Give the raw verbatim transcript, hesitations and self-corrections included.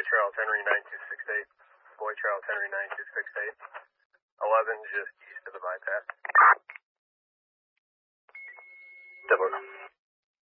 Charles Henry nine two six eight. Boy Charles Henry nine two six eight. eleven just east of the bypass. Double.